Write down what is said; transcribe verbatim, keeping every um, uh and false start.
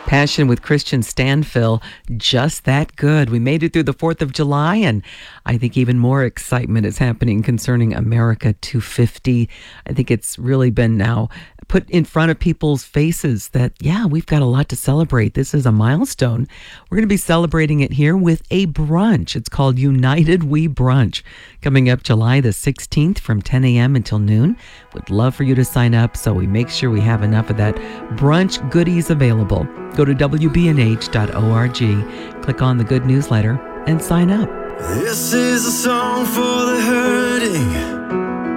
Passion with Christian Stanfill, just that good. We made it through the fourth of July, and I think even more excitement is happening concerning America two fifty. I think it's really been now put in front of people's faces that, yeah, we've got a lot to celebrate. This is a milestone. We're going to be celebrating it here with a brunch. It's called United We Brunch, coming up July the sixteenth from ten a.m. until noon. Would love for you to sign up, so we make sure we have enough of that brunch goodies available. Go to W B N H dot org, click on the good newsletter, and sign up. This is a song for the hurting.